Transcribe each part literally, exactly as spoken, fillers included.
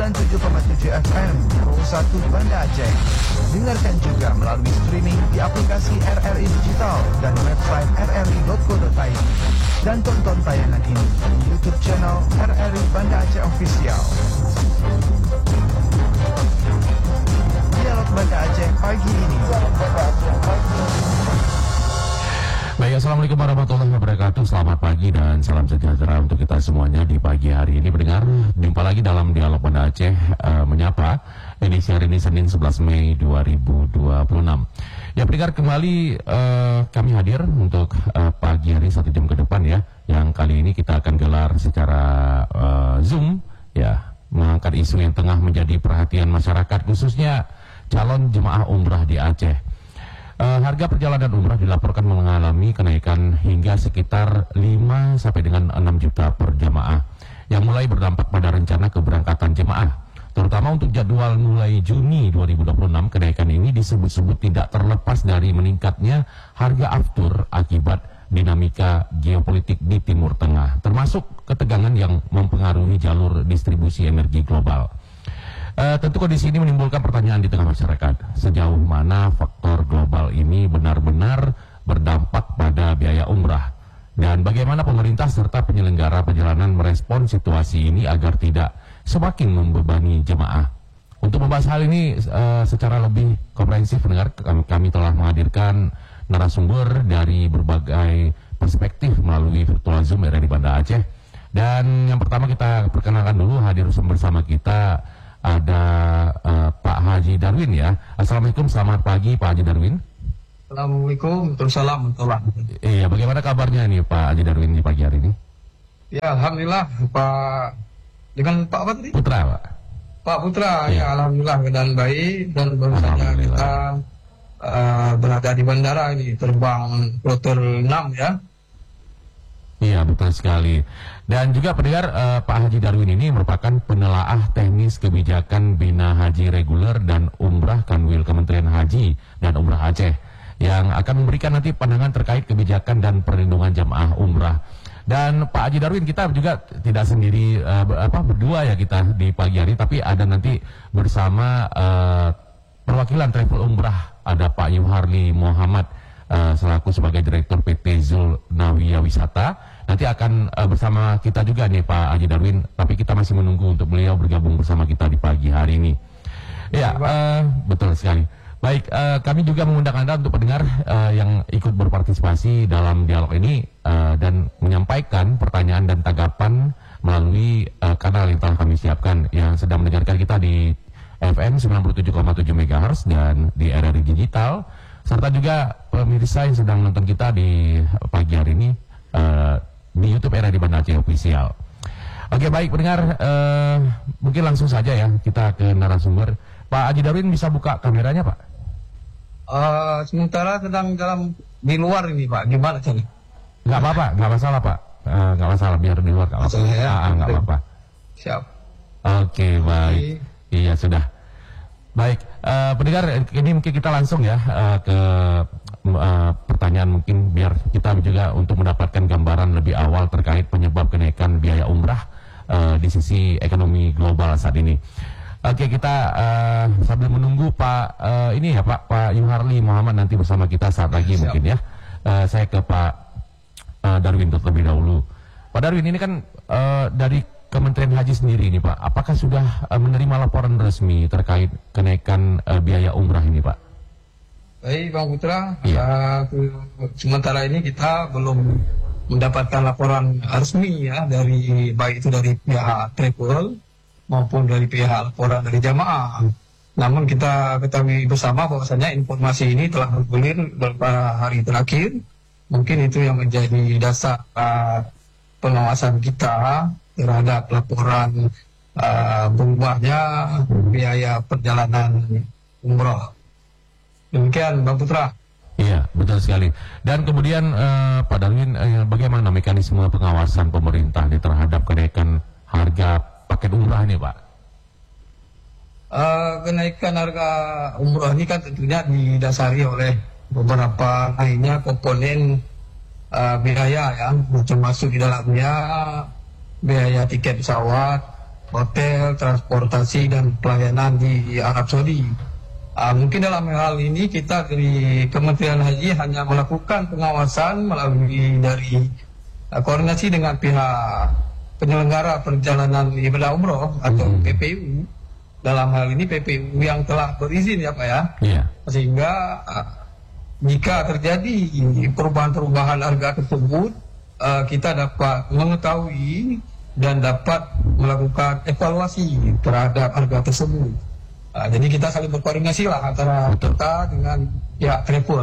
sembilan puluh tujuh koma tujuh F M Pro satu Banda Aceh. Dengarkan juga melalui streaming di aplikasi R R I Digital dan website r r i dot co dot i d. Dan tonton tayangan ini di YouTube channel R R I Banda Aceh Official. Dialog Banda Aceh pagi ini. Baik, Assalamualaikum warahmatullahi wabarakatuh. Selamat pagi dan salam sejahtera untuk kita semuanya di pagi hari ini. Mendengar, jumpa lagi dalam Dialog Banda Aceh uh, Menyapa. Edisi hari ini Senin sebelas Mei dua ribu dua puluh enam. Ya, pendengar, kembali uh, kami hadir untuk uh, pagi hari satu jam ke depan ya. Yang kali ini kita akan gelar secara uh, Zoom ya, mengangkat isu yang tengah menjadi perhatian masyarakat, khususnya calon jemaah umrah di Aceh. Uh, harga perjalanan umrah dilaporkan mengalami kenaikan hingga sekitar lima sampai dengan enam juta per jemaah, yang mulai berdampak pada rencana keberangkatan jemaah. Terutama untuk jadwal mulai Juni dua ribu dua puluh enam, kenaikan ini disebut-sebut tidak terlepas dari meningkatnya harga aftur akibat dinamika geopolitik di Timur Tengah, termasuk ketegangan yang mempengaruhi jalur distribusi energi global. Uh, tentu kondisi ini menimbulkan pertanyaan di tengah masyarakat, sejauh mana faktor global ini benar-benar berdampak pada biaya umrah, dan bagaimana pemerintah serta penyelenggara perjalanan merespon situasi ini agar tidak semakin membebani jemaah. Untuk membahas hal ini uh, secara lebih komprehensif, pendengar, kami telah menghadirkan narasumber dari berbagai perspektif melalui virtual Zoom R R I Banda Aceh. Dan yang pertama kita perkenalkan dulu, hadir bersama kita ada uh, Pak Haji Darwin ya. Assalamualaikum, selamat pagi Pak Haji Darwin. Assalamualaikum, warahmatullahi. Iya, bagaimana kabarnya nih Pak Haji Darwin di pagi hari ini? Ya, alhamdulillah Pak, dengan Pak apa tadi? Putra Pak. Pak Putra, ya, ya alhamdulillah keadaan baik, dan baru saja kita uh, berada di bandara ini, terbang kloter enam ya. Iya, betul sekali. Dan juga pendengar, uh, Pak Haji Darwin ini merupakan penelaah teknis kebijakan Bina Haji Reguler dan Umrah Kanwil Kementerian Haji dan Umrah Aceh, yang akan memberikan nanti pandangan terkait kebijakan dan perlindungan jamaah umrah. Dan Pak Haji Darwin, kita juga tidak sendiri uh, apa berdua ya kita di pagi hari, tapi ada nanti bersama uh, perwakilan travel umrah, ada Pak Yuharli Muhammad uh, selaku sebagai Direktur P T Zul Nawiyah Wisata. Nanti akan uh, bersama kita juga nih Pak Haji Darwin, tapi kita masih menunggu untuk beliau bergabung bersama kita di pagi hari ini. Ya, uh, betul sekali. Baik, uh, kami juga mengundang Anda untuk pendengar uh, yang ikut berpartisipasi dalam dialog ini uh, dan menyampaikan pertanyaan dan tanggapan melalui uh, kanal yang telah kami siapkan, yang sedang mendengarkan kita di F M sembilan puluh tujuh koma tujuh megahertz dan di R R I Digital, serta juga pemirsa yang sedang menonton kita di pagi hari ini uh, di YouTube R R I Banda Aceh Official. Oke, baik pendengar, uh, mungkin langsung saja ya kita ke narasumber. Pak Haji Darwin, bisa buka kameranya Pak? Uh, sementara sedang dalam di luar ini Pak, gimana sih? Nggak apa-apa, nggak masalah Pak, uh, nggak masalah, biar di luar nggak masalah. Ya, ah, nggak apa-apa. Siap. Oke, baik. Iya, sudah. Baik, uh, pendengar, ini mungkin kita langsung ya uh, ke uh, pertanyaan, mungkin biar kita juga untuk mendapatkan gambaran lebih awal terkait penyebab kenaikan biaya umrah uh, di sisi ekonomi global saat ini. Oke, kita uh, sambil menunggu Pak uh, ini ya Pak Pak Yuharli Muhammad nanti bersama kita saat lagi. Siap. Mungkin ya. Uh, saya ke Pak uh, Darwin terlebih dahulu. Pak Darwin, ini kan uh, dari Kementerian Haji sendiri ini Pak, apakah sudah uh, menerima laporan resmi terkait kenaikan uh, biaya umrah ini Pak? Baik Bang Putra, iya. uh, sementara ini kita belum mendapatkan laporan resmi ya dari baik itu dari pihak travel maupun dari pihak laporan dari jamaah. Namun kita ketahui bersama bahwasanya informasi ini telah bergulir beberapa hari terakhir. Mungkin itu yang menjadi dasar uh, pengawasan kita terhadap laporan uh, berubahnya biaya perjalanan umroh. Demikian Bang Putra. Iya, betul sekali. Dan kemudian uh, Pak Darwin, uh, bagaimana mekanisme pengawasan pemerintah di terhadap kenaikan harga paket umrah ini Pak? Uh, kenaikan harga umrah ini kan tentunya didasari oleh beberapa lainnya komponen uh, biaya ya, termasuk di dalamnya biaya tiket pesawat, hotel, transportasi dan pelayanan di Arab Saudi. Uh, mungkin dalam hal ini kita dari Kementerian Haji hanya melakukan pengawasan melalui dari uh, koordinasi dengan pihak penyelenggara perjalanan ibadah umroh atau hmm. P P U. Dalam hal ini P P U yang telah berizin ya Pak ya. Yeah. Sehingga uh, jika terjadi perubahan-perubahan harga tersebut, uh, kita dapat mengetahui dan dapat melakukan evaluasi terhadap harga tersebut. Uh, jadi kita saling berkoordinasi lah antara Betul. kita dengan pihak travel.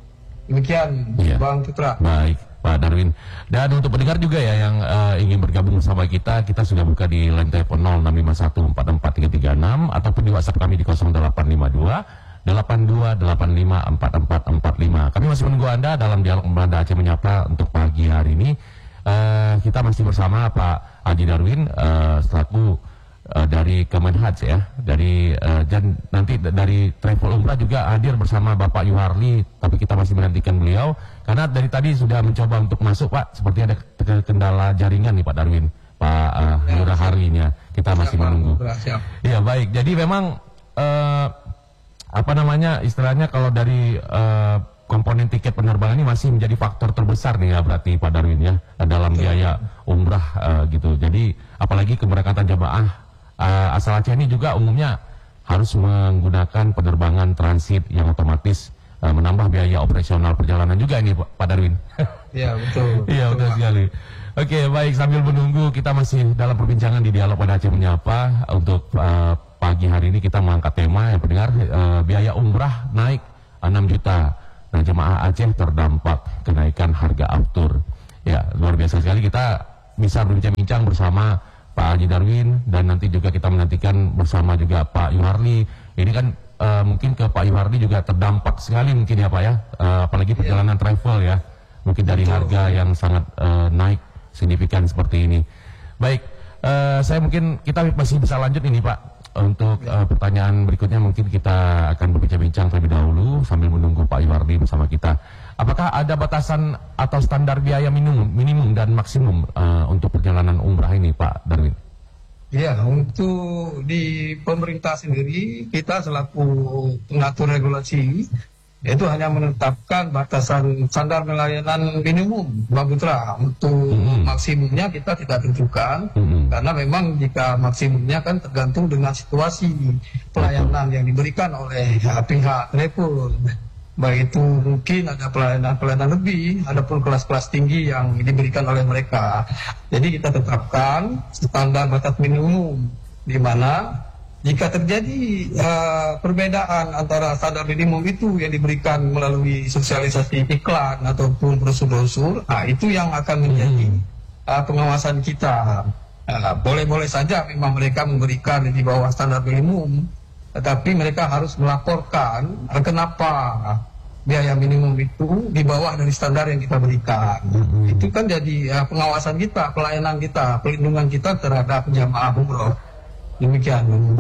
Demikian, Iya. Bang Putra. Baik, Pak Darwin. Dan untuk pendengar juga ya yang uh, ingin bergabung bersama kita, kita sudah buka di line telepon nol enam lima satu empat empat tiga tiga enam ataupun di WhatsApp kami di nol delapan lima dua delapan dua delapan lima empat empat empat lima. Kami masih menunggu Anda dalam dialog Banda Aceh Menyapa untuk pagi hari ini. Uh, kita masih bersama Pak Haji Darwin uh, selaku uh, dari Kemenhaj ya, dari uh, dan nanti dari Travel Umrah juga hadir bersama Bapak Yuharli, tapi kita masih menantikan beliau karena dari tadi sudah mencoba untuk masuk Pak, seperti ada kendala jaringan nih Pak Darwin, Pak uh, Lurah Harinya, kita masih Siap, menunggu. Iya baik, jadi memang uh, apa namanya istilahnya kalau dari uh, komponen tiket penerbangan ini masih menjadi faktor terbesar nih ya berarti Pak Darwin ya dalam biaya umrah uh, gitu. Jadi apalagi keberangkatan jamaah uh, asal Aceh ini juga umumnya harus menggunakan penerbangan transit yang otomatis uh, menambah biaya operasional perjalanan juga ini Pak Darwin. Iya betul. Iya betul sekali. Oke baik, sambil menunggu kita masih dalam perbincangan di Dialog Banda Aceh Menyapa. Untuk uh, pagi hari ini kita mengangkat tema yang pendengar uh, biaya umrah naik enam juta. Nah, jemaah Aceh terdampak kenaikan harga aftur. Ya, luar biasa sekali kita bisa berbincang-bincang bersama Pak Haji Darwin dan nanti juga kita menantikan bersama juga Pak Yuharli. Ini kan uh, mungkin ke Pak Yuharli juga terdampak sekali mungkin ya Pak ya, uh, apalagi perjalanan yeah. travel ya. Mungkin dari Betul. harga yang sangat uh, naik signifikan seperti ini. Baik, uh, saya mungkin kita masih bisa lanjut ini Pak. Untuk uh, pertanyaan berikutnya mungkin kita akan berbincang-bincang terlebih dahulu sambil menunggu Pak Yuharli bersama kita. Apakah ada batasan atau standar biaya minimum, minimum dan maksimum uh, untuk perjalanan umrah ini Pak Darwin? Ya, untuk di pemerintah sendiri kita selaku pengatur regulasi itu hanya menetapkan batasan standar pelayanan minimum, Bang Putra. Untuk mm-hmm. maksimumnya kita tidak tentukan, mm-hmm. karena memang jika maksimumnya kan tergantung dengan situasi pelayanan yang diberikan oleh ya, pihak travel. Baik itu mungkin ada pelayanan-pelayanan lebih, ada pun kelas-kelas tinggi yang diberikan oleh mereka. Jadi kita tetapkan standar batas minimum, di mana jika terjadi uh, perbedaan antara standar minimum itu yang diberikan melalui sosialisasi iklan ataupun brosur-brosur, nah itu yang akan menjadi uh, pengawasan kita. Uh, boleh-boleh saja memang mereka memberikan di bawah standar minimum, tetapi mereka harus melaporkan uh, kenapa biaya minimum itu di bawah dari standar yang kita berikan. Hmm. Itu kan jadi uh, pengawasan kita, pelayanan kita, pelindungan kita terhadap jamaah umroh. Demikian,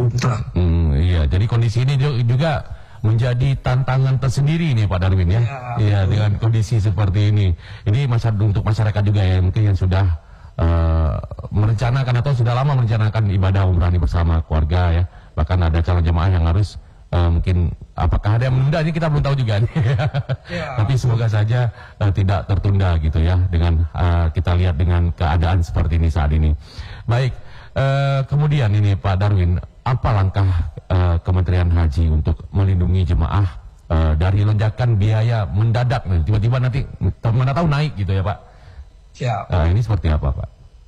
hmm, iya. Jadi kondisi ini juga menjadi tantangan tersendiri nih Pak Darwin ya. Iya, dengan kondisi seperti ini. Ini masyarakat untuk masyarakat juga ya mungkin yang sudah uh, merencanakan atau sudah lama merencanakan ibadah umrah ini bersama keluarga ya. Bahkan ada calon jemaah yang harus uh, mungkin apakah ada yang menunda ini kita belum tahu juga nih. Ya. Tapi semoga saja uh, tidak tertunda gitu ya dengan uh, kita lihat dengan keadaan seperti ini saat ini. Baik. Uh, kemudian ini Pak Darwin, apa langkah uh, Kementerian Haji untuk melindungi jemaah uh, dari lonjakan biaya mendadak nih, tiba-tiba nanti mana tahu naik gitu ya Pak? Siap. Uh, ini seperti apa Pak?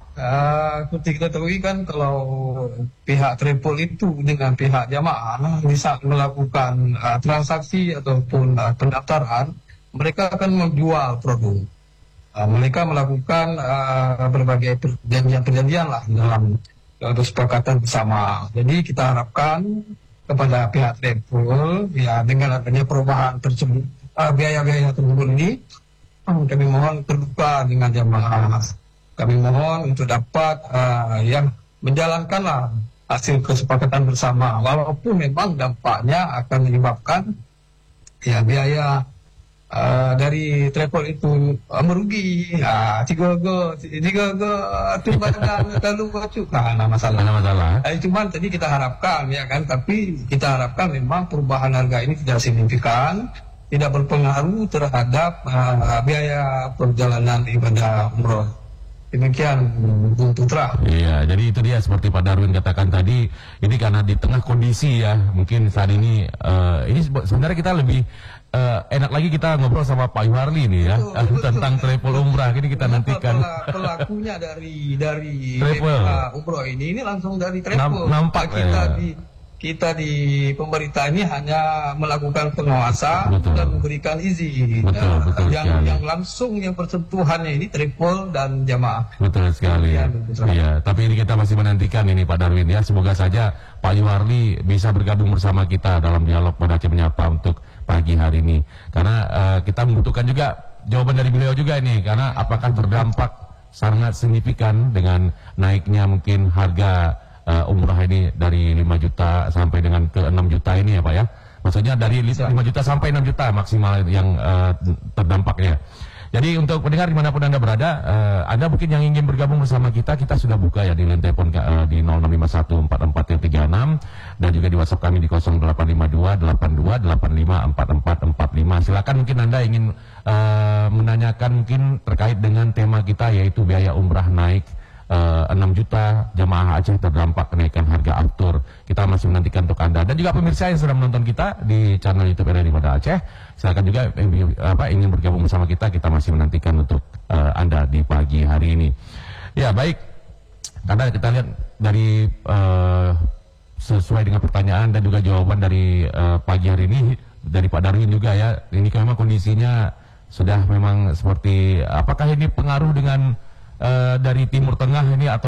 Uh, seperti kita tahu kan kalau pihak travel itu dengan pihak jamaah bisa melakukan uh, transaksi ataupun uh, pendaftaran, mereka akan menjual produk. Uh, mereka melakukan uh, berbagai perjanjian-perjanjian lah dalam kesepakatan bersama. Jadi kita harapkan kepada pihak travel ya dengan adanya perubahan tersebut, uh, biaya-biaya tersebut ini, um, kami mohon terbuka dengan jamaah. Kami mohon untuk dapat uh, yang menjalankanlah hasil kesepakatan bersama, walaupun memang dampaknya akan menyebabkan ya biaya uh, dari travel itu uh, merugi, ah, tiga go, tiga go, tu badan terlalu bacuk, nah, masalah. Ada masalah. Eh, cuman tadi kita harapkan ya kan, tapi kita harapkan memang perubahan harga ini tidak signifikan, tidak berpengaruh terhadap uh, biaya perjalanan ibadah umroh. Demikian Bung Putra. Iya, jadi itu dia seperti Pak Darwin katakan tadi, ini karena di tengah kondisi ya, mungkin saat ini uh, ini sebenarnya kita lebih uh, enak lagi kita ngobrol sama Pak Yuharli nih ya, betul, betul, tentang travel umrah. Ini kita nantikan. Pelakunya dari dari travel umroh ini ini langsung dari travel. Nampak kita ya. di kita di pemerintah ini hanya melakukan pengawasan betul. Dan memberikan izin. Betul, nah, betul yang sekali. Yang langsung yang bersentuhannya ini travel dan jamaah. Betul sekali. Ya, iya, tapi ini kita masih menantikan ini Pak Darwin ya. Semoga saja Pak Yuharli bisa bergabung bersama kita dalam dialog pada Aceh Menyapa untuk pagi hari ini. Karena uh, kita membutuhkan juga jawaban dari beliau juga ini. Karena apakah berdampak sangat signifikan dengan naiknya mungkin harga Uh, umrah ini dari lima juta sampai dengan ke enam juta ini ya Pak ya. Maksudnya dari lima juta sampai enam juta maksimal yang uh, terdampaknya. Jadi untuk pendengar dimanapun Anda berada, uh, Anda mungkin yang ingin bergabung bersama kita, kita sudah buka ya di line telepon uh, di nol enam lima satu empat empat tiga enam dan juga di WhatsApp kami di nol delapan lima dua delapan dua delapan lima empat empat empat lima. Silakan mungkin Anda ingin uh, menanyakan mungkin terkait dengan tema kita yaitu biaya umrah naik Uh, enam juta, jamaah Aceh terdampak kenaikan harga aftur. Kita masih menantikan untuk Anda dan juga pemirsa yang sudah menonton kita di channel YouTube R R I pada Aceh. Silakan juga eh, apa ingin bergabung bersama kita, kita masih menantikan untuk uh, Anda di pagi hari ini. Ya baik, karena kita lihat dari uh, sesuai dengan pertanyaan dan juga jawaban dari uh, pagi hari ini dari Pak Darwin juga ya. Ini memang kondisinya sudah memang seperti apakah ini pengaruh dengan Uh, dari Timur Tengah ini atau